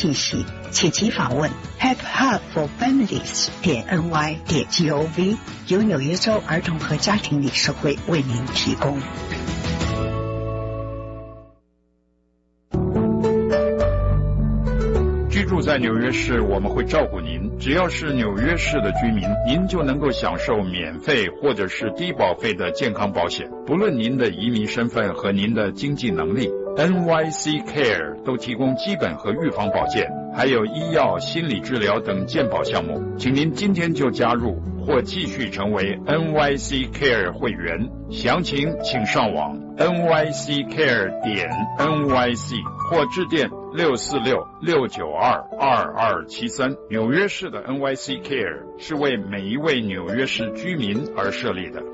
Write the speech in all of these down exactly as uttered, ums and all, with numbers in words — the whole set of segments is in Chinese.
信息，请即访问 Pep Hub for Families 点 N Y 点 G O V， 由纽约州儿童和家庭理事会为您提供。 居住在纽约市，我们会照顾您。只要是纽约市的居民，您就能够享受免费或者是低保费的健康保险，不论您的移民身份和您的经济能力。N Y C Care 都提供基本和预防保健，还有医药、心理治疗等健保项目。请您今天就加入或继续成为 N Y C Care 会员，详情请上网 N Y C Care 点 N Y C 或致电六四六六九二二二七三。纽约市的 N Y C Care 是为每一位纽约市居民而设立的。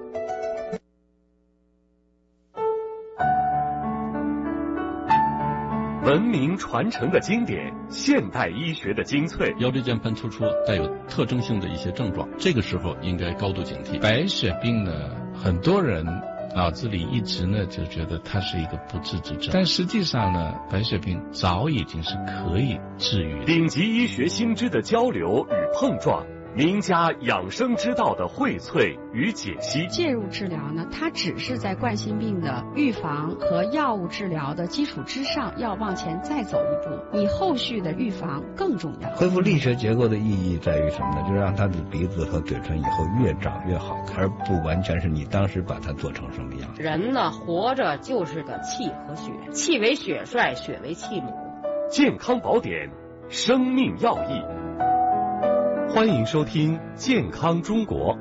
文明传承的经典，现代医学的精粹。 腰椎间盘突出带有特征性的一些症状，这个时候应该高度警惕。白血病呢，很多人脑子里一直呢就觉得它是一个不治之症，但实际上呢，白血病早已经是可以治愈的。 顶级医学新知的交流与碰撞，名家养生之道的荟萃与解析。 介入治疗呢，它只是在冠心病的预防和药物治疗的基础之上，要往前再走一步，你后续的预防更重要。 恢复力学结构的意义在于什么呢？就是让他的鼻子和嘴唇以后越长越好，而不完全是你当时把它做成什么样。 人呢，活着就是个气和血，气为血帅，血为气母。 健康宝典，生命要义。欢迎收听《健康中国》。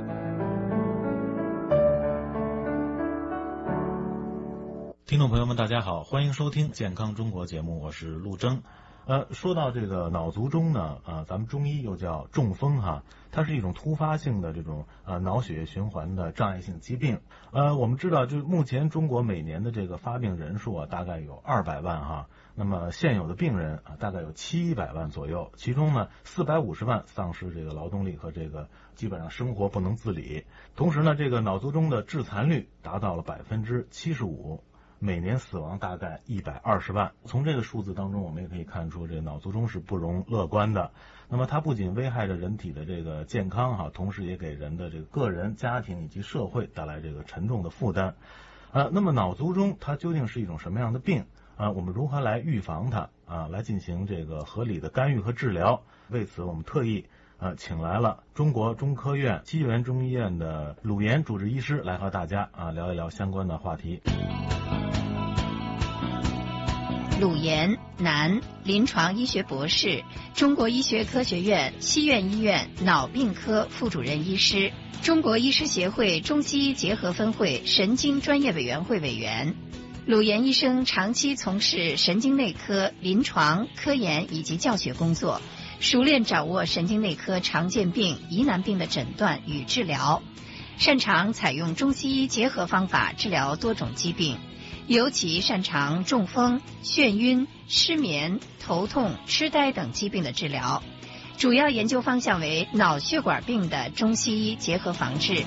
听众朋友们，大家好，欢迎收听《健康中国》节目，我是陆征。呃，说到这个脑卒中呢，呃，咱们中医又叫中风哈，它是一种突发性的这种呃脑血液循环的障碍性疾病。呃，我们知道，就目前中国每年的这个发病人数啊，大概有二百万哈。那么现有的病人啊，大概有七百万左右，其中呢，四百五十万丧失这个劳动力和这个基本上生活不能自理。同时呢，这个脑卒中的致残率达到了百分之七十五。每年死亡大概一百二十万。从这个数字当中，我们也可以看出，这个脑卒中是不容乐观的。那么它不仅危害着人体的这个健康哈，同时也给人的这个个人、家庭以及社会带来这个沉重的负担。啊，那么脑卒中它究竟是一种什么样的病啊？我们如何来预防它啊？来进行这个合理的干预和治疗？为此，我们特意呃，请来了中国中科院西园中医院的鲁岩主治医师来和大家啊聊一聊相关的话题。 鲁岩，男，临床医学博士，中国医学科学院西苑医院脑病科副主任医师，中国医师协会中西医结合分会神经专业委员会委员。鲁岩医生长期从事神经内科、临床、科研以及教学工作，熟练掌握神经内科常见病、疑难病的诊断与治疗，擅长采用中西医结合方法治疗多种疾病，尤其擅长中风、眩晕、失眠、头痛、痴呆等疾病的治疗，主要研究方向为脑血管病的中西医结合防治。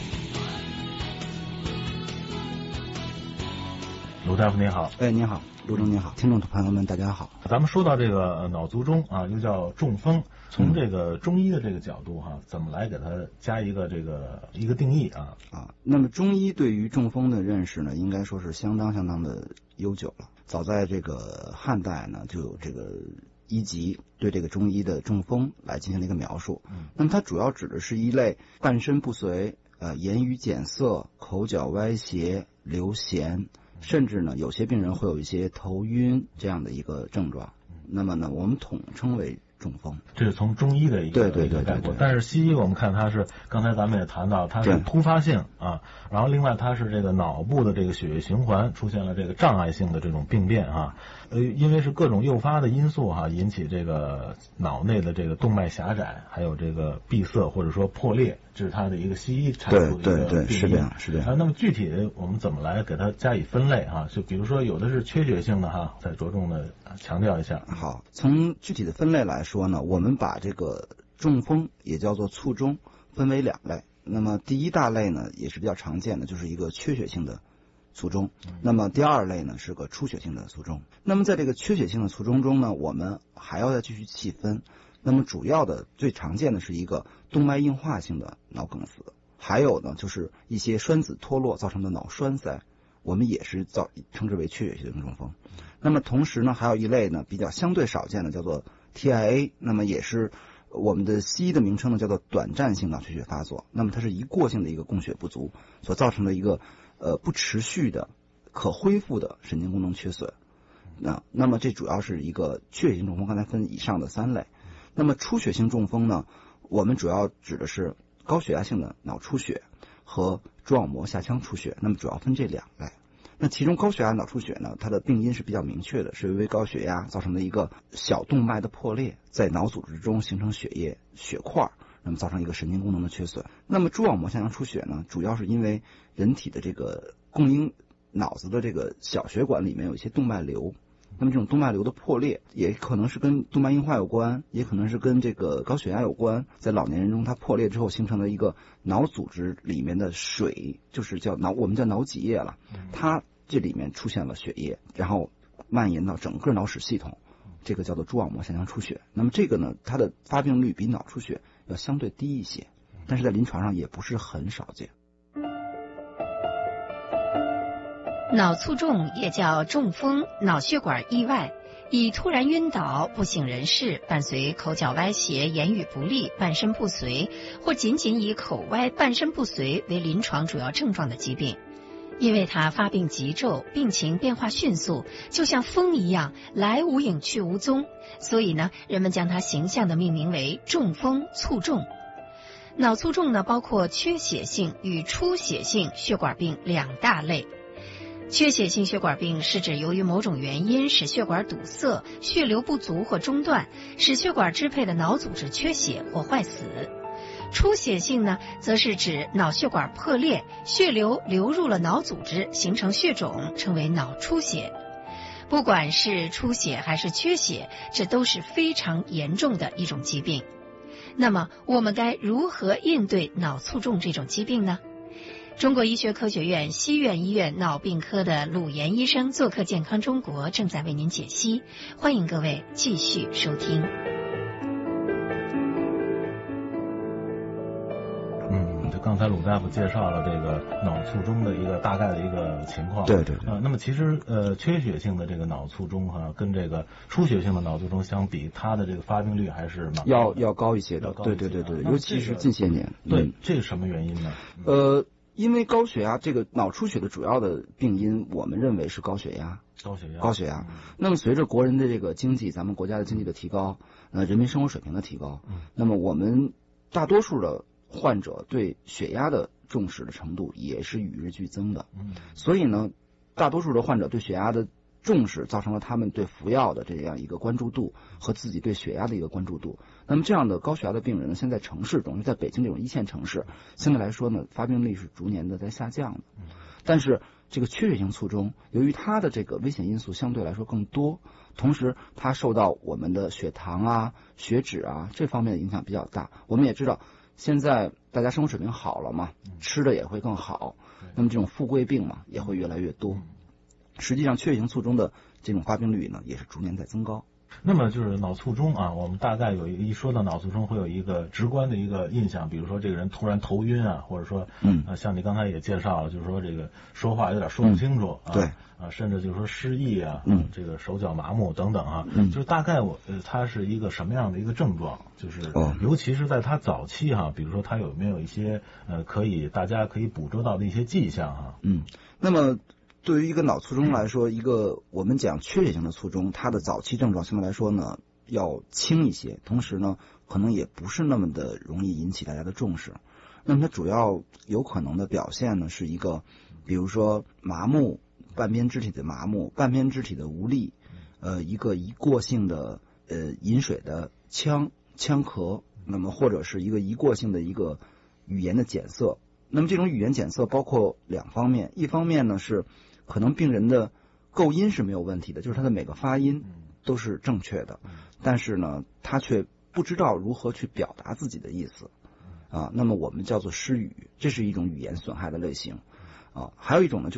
鲁大夫您好。 哎，您好，陆征您好，听众朋友们大家好。 咱们说到这个脑卒中啊，又叫中风，从这个中医的这个角度哈、啊，怎么来给它加一个这个一个定义啊？ 啊，那么中医对于中风的认识呢，应该说是相当相当的悠久了。早在这个汉代呢，就有这个医籍对这个中医的中风来进行了一个描述。嗯，那么它主要指的是一类半身不遂、呃言语减色、口角歪斜、流涎。甚至呢，有些病人会有一些头晕这样的一个症状，那么呢，我们统称为中风。 这是从中医的一个对对对概括，但是西医我们看它是，刚才咱们也谈到，它是突发性啊，然后另外它是这个脑部的这个血液循环出现了这个障碍性的这种病变啊，呃，因为是各种诱发的因素哈、啊，引起这个脑内的这个动脉狭窄，还有这个闭塞或者说破裂，这是它的一个西医阐述的一个对对对，是这样是这样。 啊，那么具体我们怎么来给它加以分类哈、啊？就比如说有的是缺血性的哈，再着重的强调一下。 好，从具体的分类来说呢，我们把这个中风也叫做卒中分为两类。那么第一大类呢，也是比较常见的，就是一个缺血性的卒中。那么第二类呢是个出血性的卒中。那么在这个缺血性的卒中中呢，我们还要再继续细分。那么主要的最常见的是一个动脉硬化性的脑梗死，还有呢就是一些栓子脱落造成的脑栓塞，我们也是造称之为缺血性中风。那么同时呢还有一类呢比较相对少见的叫做 T I A， 那么也是我们的西医的名称呢叫做短暂性脑缺血发作。那么它是一过性的一个供血不足所造成的一个呃不持续的可恢复的神经功能缺损。那那么这主要是一个缺血性中风，刚才分以上的三类。那么出血性中风呢，我们主要指的是高血压性的脑出血和蛛网膜下腔出血，那么主要分这两类。那其中高血压脑出血呢，它的病因是比较明确的，是因为高血压造成的一个小动脉的破裂，在脑组织中形成血液血块，那么造成一个神经功能的缺损。那么蛛网膜下腔出血呢，主要是因为人体的这个供应脑子的这个小血管里面有一些动脉瘤，那么这种动脉瘤的破裂也可能是跟动脉硬化有关，也可能是跟这个高血压有关。在老年人中，它破裂之后形成了一个脑组织里面的水，就是叫脑，我们叫脑脊液了，它这里面出现了血液，然后蔓延到整个脑室系统，这个叫做蛛网膜下腔出血。那么这个呢，它的发病率比脑出血要相对低一些，但是在临床上也不是很少见。 脑卒中也叫中风、脑血管意外，以突然晕倒、不省人事，伴随口角歪斜、言语不利、半身不遂，或仅仅以口歪、半身不遂为临床主要症状的疾病。因为它发病急骤，病情变化迅速，就像风一样，来无影去无踪，所以呢，人们将它形象地命名为中风卒中。脑卒中呢，包括缺血性与出血性血管病两大类。缺血性血管病是指由于某种原因使血管堵塞、血流不足或中断，使血管支配的脑组织缺血或坏死。出血性呢，则是指脑血管破裂，血流流入了脑组织，形成血肿，称为脑出血。不管是出血还是缺血，这都是非常严重的一种疾病。那么，我们该如何应对脑卒中这种疾病呢？中国医学科学院西苑医院脑病科的鲁岩医生做客健康中国，正在为您解析，欢迎各位继续收听。 嗯，就刚才鲁大夫介绍了这个脑卒中的一个大概的一个情况。 对对对。 呃，那么其实呃，缺血性的这个脑卒中哈、啊，跟这个出血性的脑卒中相比，它的这个发病率还是蛮要要高一些的。对对对对，尤其是近些年。 对， 嗯、 这是什么原因呢？ 呃。因为高血压，这个脑出血的主要的病因，我们认为是高血压。 高血压。 高血压。嗯、那么随着国人的这个经济，咱们国家的经济的提高，呃，人民生活水平的提高，嗯、那么我们大多数的患者对血压的重视的程度也是与日俱增的。嗯。所以呢，大多数的患者对血压的重视，造成了他们对服药的这样一个关注度和自己对血压的一个关注度。那么这样的高血压的病人呢，现在城市中，在北京这种一线城市，相对来说呢，发病率是逐年的在下降的。但是这个缺血性卒中，由于它的这个危险因素相对来说更多，同时它受到我们的血糖啊、血脂啊这方面的影响比较大。我们也知道，现在大家生活水平好了嘛，吃的也会更好，那么这种富贵病嘛也会越来越多。实际上，缺血性卒中的这种发病率呢，也是逐年在增高。 那么就是脑卒中啊，我们大概有一个一说到脑卒中，会有一个直观的一个印象，比如说这个人突然头晕啊，或者说，嗯，啊，像你刚才也介绍了，就是说这个说话有点说不清楚，嗯、啊， 对， 啊，甚至就是说失忆啊， 嗯， 这个手脚麻木等等啊， 嗯， 就是大概我呃，它是一个什么样的一个症状？就是，哦、尤其是在他早期哈、啊，比如说他有没有一些呃可以大家可以捕捉到的一些迹象哈、啊？ 嗯，那么。对于一个脑卒中来说，一个我们讲缺血性的卒中，它的早期症状相对来说呢要轻一些，同时呢可能也不是那么的容易引起大家的重视。那么它主要有可能的表现呢是一个，比如说麻木，半边肢体的麻木，半边肢体的无力，呃，一个一过性的呃饮水的呛呛咳，那么或者是一个一过性的一个语言的检测。那么这种语言检测包括两方面，一方面呢是可能病人的构音是没有问题的，就是他的每个发音都是正确的，但是呢他却不知道如何去表达自己的意思啊，那么我们叫做失语，这是一种语言损害的类型啊。还有一种呢就是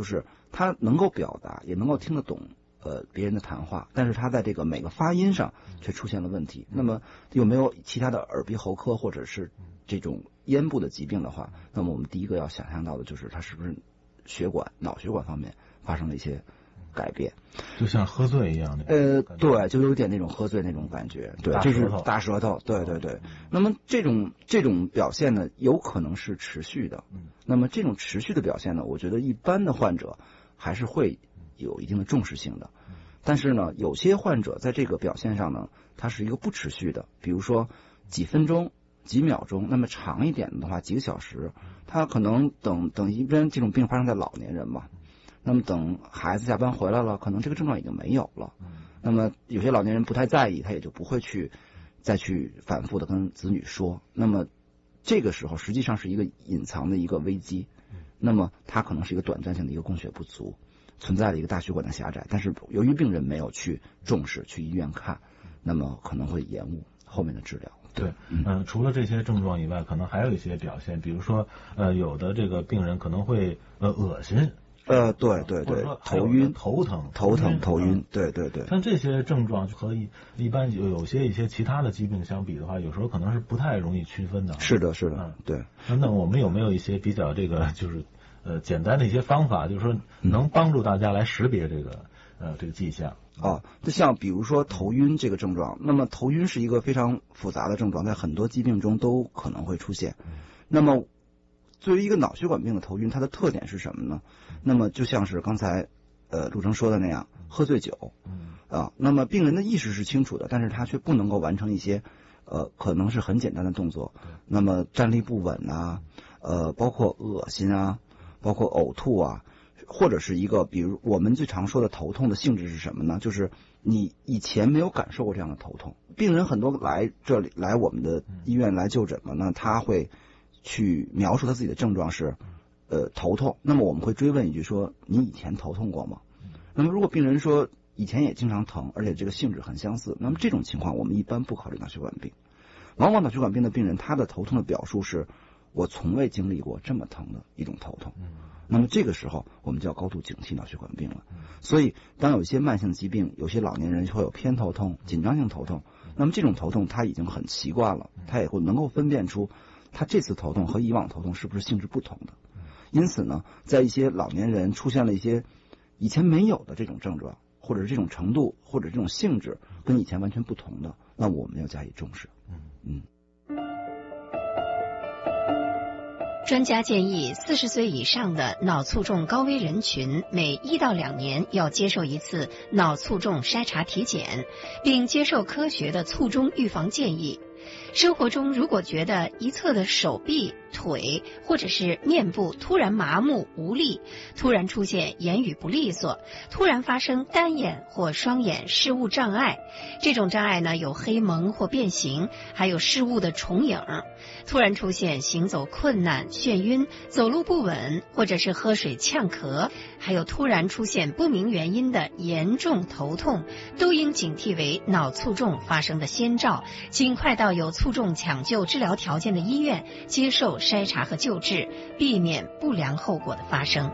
他能够表达，也能够听得懂呃别人的谈话，但是他在这个每个发音上却出现了问题。那么有没有其他的耳鼻喉科或者是这种咽部的疾病的话，那么我们第一个要想象到的就是他是不是血管脑血管方面发生了一些改变， 就像喝醉一样的。 呃，对，就有点那种喝醉那种感觉，对，这是大舌头，对对对。那么这种这种表现呢，有可能是持续的。嗯，那么这种持续的表现呢，我觉得一般的患者还是会有一定的重视性的。但是呢，有些患者在这个表现上呢，它是一个不持续的，比如说几分钟、几秒钟，那么长一点的话，几个小时，他可能等等一般这种病发生在老年人嘛。那么等孩子下班回来了，可能这个症状已经没有了。那么有些老年人不太在意，他也就不会去再去反复的跟子女说。那么这个时候实际上是一个隐藏的一个危机。那么它可能是一个短暂性的一个供血不足，存在了一个大血管的狭窄，但是由于病人没有去重视，去医院看，那么可能会延误后面的治疗。 对，嗯、呃，除了这些症状以外，可能还有一些表现，比如说，呃，有的这个病人可能会呃恶心。 呃，对对对，头晕、 头疼、 头疼、头晕，对对对。 像这些症状和一一般有有些一些其他的疾病相比的话，有时候可能是不太容易区分的。 是的，是的，嗯、对。 那我们有没有一些比较这个就是呃简单的一些方法，就是说能帮助大家来识别这个呃这个迹象？ 哦，就像比如说头晕这个症状，那么头晕是一个非常复杂的症状，在很多疾病中都可能会出现。嗯、那么作为一个脑血管病的头晕，它的特点是什么呢？那么就像是刚才呃陆成说的那样，喝醉酒，啊，那么病人的意识是清楚的，但是他却不能够完成一些呃可能是很简单的动作，那么站立不稳啊，呃包括恶心啊，包括呕吐啊，或者是一个比如我们最常说的头痛的性质是什么呢？就是你以前没有感受过这样的头痛。病人很多来这里来我们的医院来就诊嘛，那他会去描述他自己的症状是呃头痛，那么我们会追问一句说你以前头痛过吗？那么如果病人说以前也经常疼，而且这个性质很相似，那么这种情况我们一般不考虑脑血管病。往往脑血管病的病人他的头痛的表述是我从未经历过这么疼的一种头痛，那么这个时候我们就要高度警惕脑血管病了。所以当有一些慢性疾病，有些老年人会有偏头痛、紧张性头痛，那么这种头痛他已经很习惯了，他也会能够分辨出他这次头痛和以往头痛是不是性质不同的。因此呢，在一些老年人出现了一些以前没有的这种症状，或者是这种程度或者这种性质跟以前完全不同的，那我们要加以重视。嗯。 专家建议，四十岁以上的脑卒中高危人群每一到两年要接受一次脑卒中筛查体检，并接受科学的卒中预防建议。生活中如果觉得一侧的手臂、腿或者是面部突然麻木无力，突然出现言语不利索，突然发生单眼或双眼视物障碍，这种障碍呢有黑蒙或变形，还有视物的重影，突然出现行走困难、眩晕、走路不稳，或者是喝水呛咳，还有突然出现不明原因的严重头痛，都应警惕为脑卒中发生的先兆，尽快到有卒中抢救治疗条件的医院接受筛查和救治，避免不良后果的发生。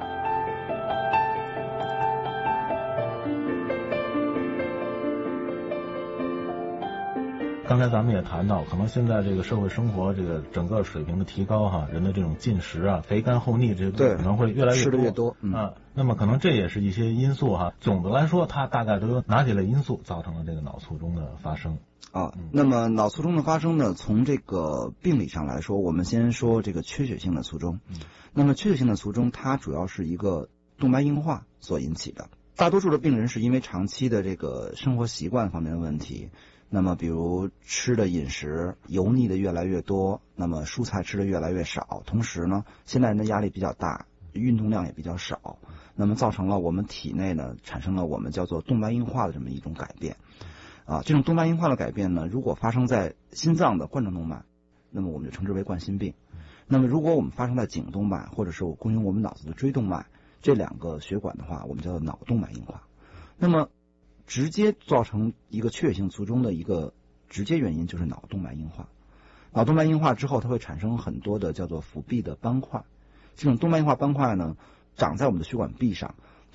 刚才咱们也谈到，可能现在这个社会生活这个整个水平的提高哈，人的这种进食啊、肥甘厚腻这可能会越来越多， 吃的越多、 嗯、啊。那么可能这也是一些因素哈。总的来说，它大概都有哪几类因素造成了这个脑卒中的发生啊？那么脑卒中的发生呢，从这个病理上来说，我们先说这个缺血性的卒中。嗯、那么缺血性的卒中，它主要是一个动脉硬化所引起的。大多数的病人是因为长期的这个生活习惯方面的问题。那么比如吃的饮食油腻的越来越多，那么蔬菜吃的越来越少，同时呢现代人的压力比较大，运动量也比较少，那么造成了我们体内呢产生了我们叫做动脉硬化的这么一种改变啊。这种动脉硬化的改变呢，如果发生在心脏的冠状动脉，那么我们就称之为冠心病。那么如果我们发生在颈动脉或者是供应我们脑子的椎动脉这两个血管的话，我们叫做脑动脉硬化。那么直接造成一个缺血性卒中的一个直接原因就是脑动脉硬化。脑动脉硬化之后，它会产生很多的叫做腹壁的斑块。这种动脉硬化斑块呢，长在我们的血管壁上，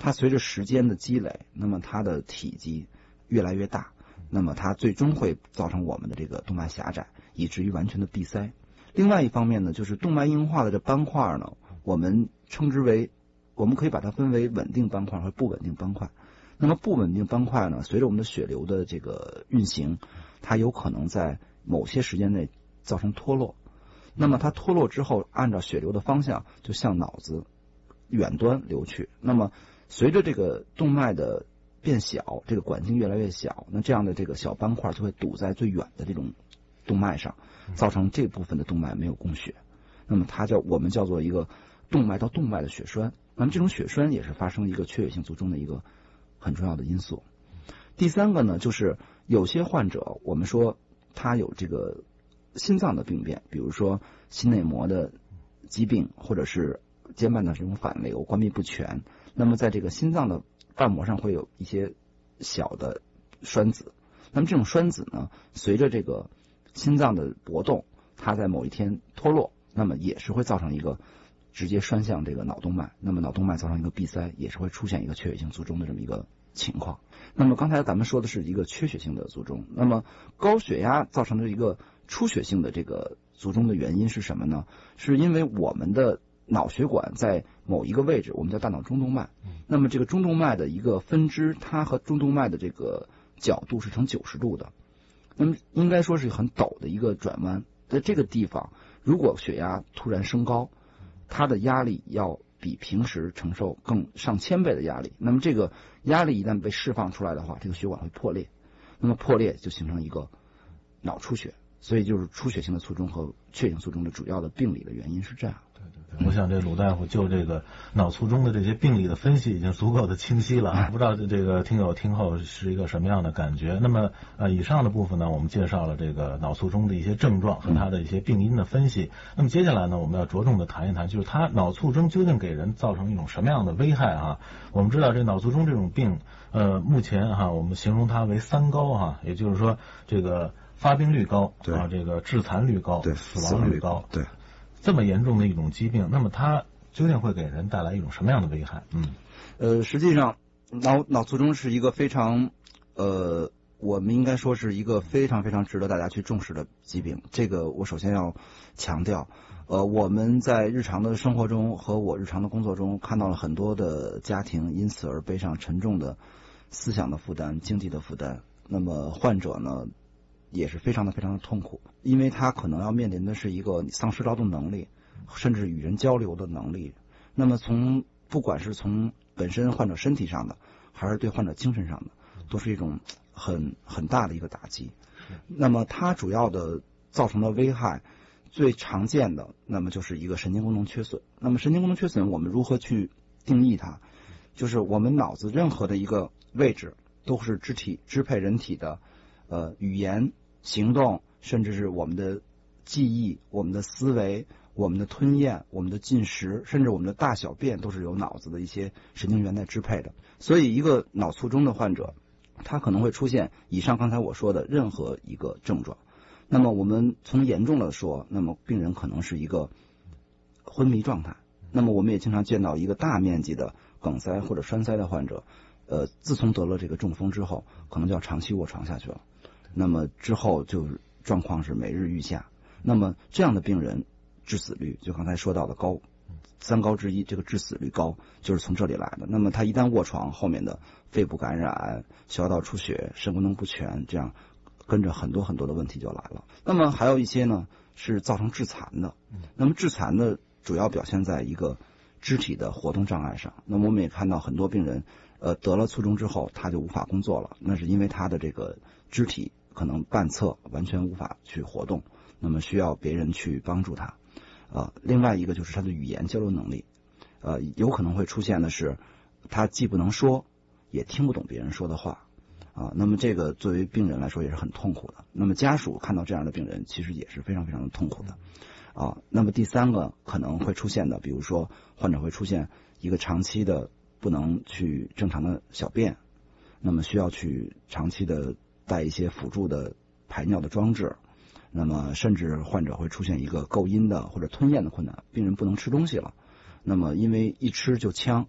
它随着时间的积累，那么它的体积越来越大，那么它最终会造成我们的这个动脉狭窄，以至于完全的闭塞。另外一方面呢，就是动脉硬化的这斑块呢，我们称之为，我们可以把它分为稳定斑块和不稳定斑块。那么不稳定斑块呢，随着我们的血流的这个运行，它有可能在某些时间内造成脱落。那么它脱落之后，按照血流的方向就向脑子远端流去。那么随着这个动脉的变小，这个管径越来越小，那这样的这个小斑块就会堵在最远的这种动脉上，造成这部分的动脉没有供血。那么它叫我们叫做一个动脉到动脉的血栓。那么这种血栓也是发生一个缺血性卒中的一个很重要的因素。第三个呢，就是有些患者我们说他有这个心脏的病变，比如说心内膜的疾病，或者是间瓣的这种反流关闭不全，那么在这个心脏的瓣膜上会有一些小的栓子。那么这种栓子呢，随着这个心脏的搏动，它在某一天脱落，那么也是会造成一个直接栓向这个脑动脉，那么脑动脉造成一个闭塞，也是会出现一个缺血性卒中的这么一个情况。那么刚才咱们说的是一个缺血性的卒中，那么高血压造成的一个出血性的这个卒中的原因是什么呢？是因为我们的脑血管在某一个位置，我们叫大脑中动脉，那么这个中动脉的一个分支，它和中动脉的这个角度是成九十度的，那么应该说是很陡的一个转弯。在这个地方，如果血压突然升高，它的压力要比平时承受更上千倍的压力，那么这个压力一旦被释放出来的话，这个血管会破裂，那么破裂就形成一个脑出血。所以就是出血性的卒中和缺血性卒中的主要的病理的原因是这样。 对对对，我想这鲁大夫就这个脑卒中的这些病理的分析已经足够的清晰了，不知道这个听友听后是一个什么样的感觉。那么呃，以上的部分呢，我们介绍了这个脑卒中的一些症状和它的一些病因的分析。那么接下来呢，我们要着重的谈一谈，就是它脑卒中究竟给人造成一种什么样的危害啊？我们知道这脑卒中这种病，呃，目前哈、啊，我们形容它为三高哈、啊，也就是说这个发病率高， 对啊，这个致残率高， 对， 死亡率高， 对， 这么严重的一种疾病，那么它究竟会给人带来一种什么样的危害？嗯， 呃，实际上脑脑卒中是一个非常，呃，我们应该说是一个非常非常值得大家去重视的疾病。这个我首先要强调，呃，我们在日常的生活中和我日常的工作中看到了很多的家庭因此而背上沉重的思想的负担、经济的负担。那么患者呢，也是非常的非常的痛苦，因为他可能要面临的是一个丧失劳动能力，甚至与人交流的能力。那么从不管是从本身患者身体上的，还是对患者精神上的，都是一种很很大的一个打击。那么它主要的造成的危害，最常见的那么就是一个神经功能缺损。那么神经功能缺损我们如何去定义它？就是我们脑子任何的一个位置都是肢体支配人体的呃语言、行动，甚至是我们的记忆、我们的思维、我们的吞咽、我们的进食，甚至我们的大小便，都是由脑子的一些神经元在支配的。所以一个脑卒中的患者，他可能会出现以上刚才我说的任何一个症状。那么我们从严重的说，那么病人可能是一个昏迷状态。那么我们也经常见到一个大面积的梗塞或者栓塞的患者，呃，自从得了这个中风之后，可能就要长期卧床下去了。那么之后就是状况是每日愈下。那么这样的病人致死率就刚才说到的高，三高之一，这个致死率高就是从这里来的。那么他一旦卧床，后面的肺部感染、消化道出血、肾功能不全，这样跟着很多很多的问题就来了。那么还有一些呢是造成致残的。那么致残的主要表现在一个肢体的活动障碍上。那么我们也看到很多病人呃得了卒中之后他就无法工作了，那是因为他的这个肢体可能半侧完全无法去活动，那么需要别人去帮助他。呃，另外一个就是他的语言交流能力，呃，有可能会出现的是他既不能说，也听不懂别人说的话。啊，那么这个作为病人来说也是很痛苦的。那么家属看到这样的病人，其实也是非常非常的痛苦的。啊，那么第三个可能会出现的，比如说患者会出现一个长期的不能去正常的小便，那么需要去长期的带一些辅助的排尿的装置，那么甚至患者会出现一个构阴的或者吞咽的困难，病人不能吃东西了，那么因为一吃就呛，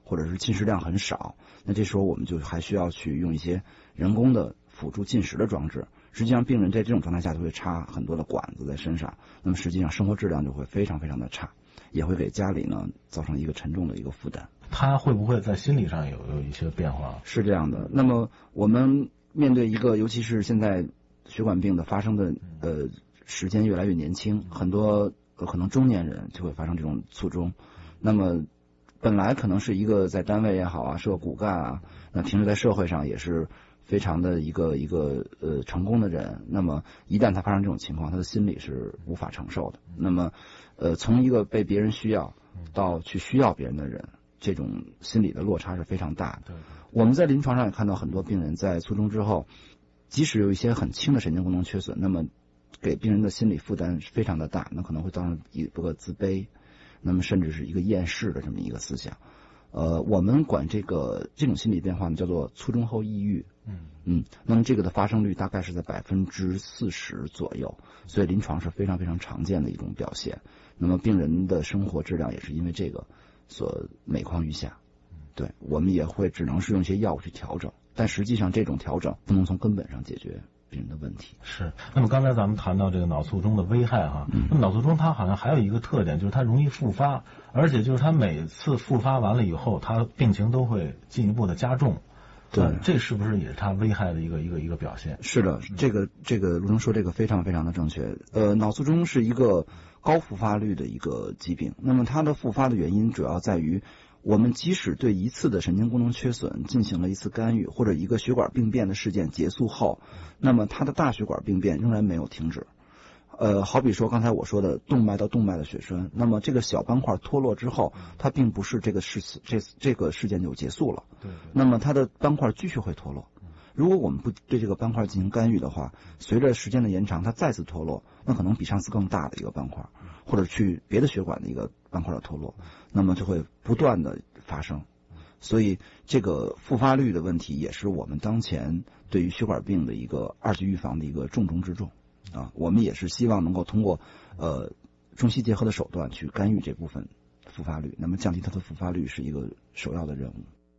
或者是进食量很少，那这时候我们就还需要去用一些人工的辅助进食的装置。实际上病人在这种状态下就会插很多的管子在身上，那么实际上生活质量就会非常非常的差，也会给家里呢造成一个沉重的一个负担。 他会不会在心理上有有一些变化？ 是这样的。那么我们面对一个尤其是现在血管病的发生的呃时间越来越年轻，很多、呃、可能中年人就会发生这种卒中。那么本来可能是一个在单位也好啊，设骨干啊，那平时在社会上也是非常的一个一个呃成功的人，那么一旦他发生这种情况，他的心理是无法承受的。那么呃从一个被别人需要到去需要别人的人，这种心理的落差是非常大的。我们在临床上也看到很多病人在卒中之后，即使有一些很轻的神经功能缺损，那么给病人的心理负担是非常的大，那可能会造成一个自卑，那么甚至是一个厌世的这么一个思想。呃，我们管这个这种心理变化呢叫做卒中后抑郁。嗯嗯，那么这个的发生率大概是在百分之四十左右，所以临床是非常非常常见的一种表现。那么病人的生活质量也是因为这个所每况愈下。对，我们也会只能是用一些药物去调整，但实际上这种调整不能从根本上解决病人的问题。 是。那么刚才咱们谈到这个脑卒中的危害哈，嗯、那么脑卒中它好像还有一个特点，就是它容易复发，而且就是它每次复发完了以后，它病情都会进一步的加重。 对、 呃，这是不是也是它危害的一个一个一个表现？ 是的，这个这个陆生说这个非常非常的正确。呃，脑卒中是一个高复发率的一个疾病，那么它的复发的原因主要在于，我们即使对一次的神经功能缺损进行了一次干预，或者一个血管病变的事件结束后，那么它的大血管病变仍然没有停止。呃，好比说刚才我说的动脉到动脉的血栓，那么这个小斑块脱落之后，它并不是这个事这这个事件就结束了， 对， 那么它的斑块继续会脱落。如果我们不对这个斑块进行干预的话，随着时间的延长，它再次脱落，那可能比上次更大的一个斑块，或者去别的血管的一个斑块的脱落，那么就会不断的发生。所以这个复发率的问题也是我们当前对于血管病的一个二级预防的一个重中之重啊。我们也是希望能够通过呃中西结合的手段去干预这部分复发率，那么降低它的复发率是一个首要的任务。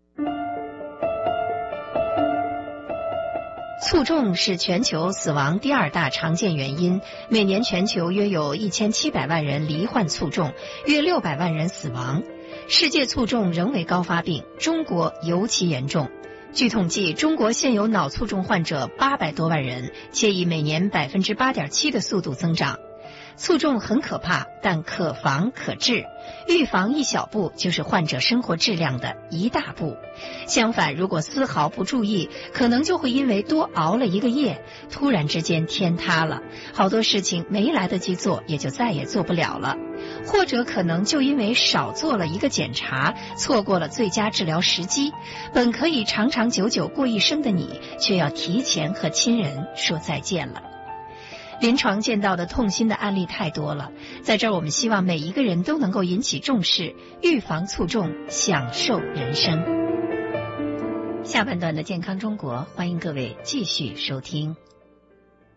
卒中是全球死亡第二大常见原因，每年全球约有一千七百万人罹患卒中，约六百万人死亡。世界卒中仍为高发病，中国尤其严重。据统计，中国现有脑卒中患者八百多万人，且以每年百分之八点七的速度增长。卒中很可怕，但可防可治，预防一小步就是患者生活质量的一大步。相反，如果丝毫不注意，可能就会因为多熬了一个夜，突然之间天塌了，好多事情没来得及做，也就再也做不了了。或者可能就因为少做了一个检查，错过了最佳治疗时机，本可以长长久久过一生的你，却要提前和亲人说再见了。临床见到的痛心的案例太多了，在这儿我们希望每一个人都能够引起重视，预防卒中，享受人生。下半段的健康中国，欢迎各位继续收听。